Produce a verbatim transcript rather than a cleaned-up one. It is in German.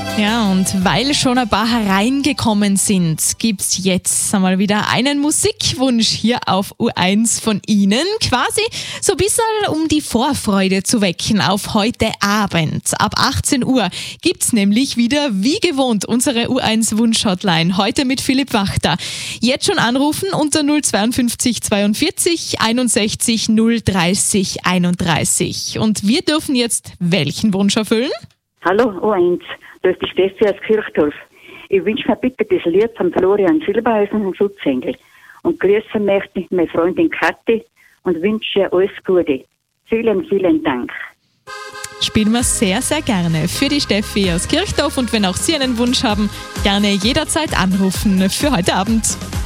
Ja, und weil schon ein paar hereingekommen sind, gibt's jetzt einmal wieder einen Musikwunsch hier auf U eins von Ihnen. Quasi so ein bisschen, um die Vorfreude zu wecken auf heute Abend. Ab achtzehn Uhr gibt's nämlich wieder, wie gewohnt, unsere U eins Wunsch-Hotline. Heute mit Philipp Wachter. Jetzt schon anrufen unter null zweiundfünfzig zweiundvierzig einundsechzig null dreißig einunddreißig. Und wir dürfen jetzt welchen Wunsch erfüllen? Hallo U eins, das ist die Steffi aus Kirchdorf. Ich wünsche mir bitte das Lied von Florian Silbereisen und Schutzengel. Und grüßen möchte ich meine Freundin Kathi und wünsche ihr alles Gute. Vielen, vielen Dank. Spielen wir sehr, sehr gerne für die Steffi aus Kirchdorf. Und wenn auch Sie einen Wunsch haben, gerne jederzeit anrufen für heute Abend.